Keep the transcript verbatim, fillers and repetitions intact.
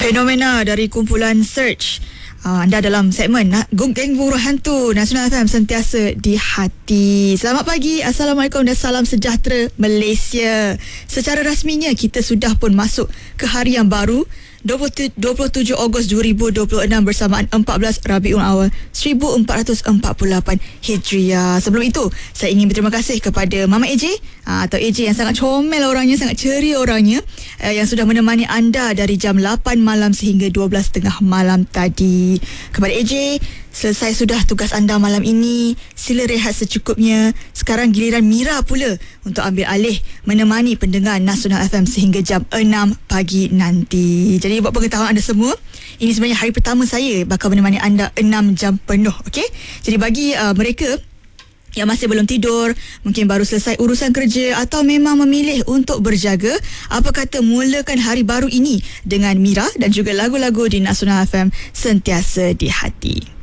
Fenomena dari kumpulan Search. Uh, anda dalam segmen nak Geng Buruh Hantu Nasional F M, sentiasa di hati. Selamat pagi, Assalamualaikum dan salam sejahtera Malaysia. Secara rasminya kita sudah pun masuk ke hari yang baru, dua puluh tujuh Ogos dua ribu dua puluh enam bersamaan empat belas Rabiul Awal seribu empat ratus empat puluh lapan Hijriah. Sebelum itu, saya ingin berterima kasih kepada Mama A J uh, atau A J yang sangat comel orangnya, sangat ceria orangnya, uh, yang sudah menemani anda dari jam lapan malam sehingga dua belas tiga puluh malam tadi. Kepada A J, selesai sudah tugas anda malam ini, sila rehat secukupnya. Sekarang giliran Mira pula untuk ambil alih menemani pendengar Nasional F M sehingga jam enam pagi nanti. Jadi buat pengetahuan anda semua, ini sebenarnya hari pertama saya bakal menemani anda enam jam penuh, okey? Jadi bagi uh, mereka yang masih belum tidur, mungkin baru selesai urusan kerja atau memang memilih untuk berjaga, apa kata mulakan hari baru ini dengan Mira dan juga lagu-lagu di Nasional F M, sentiasa di hati.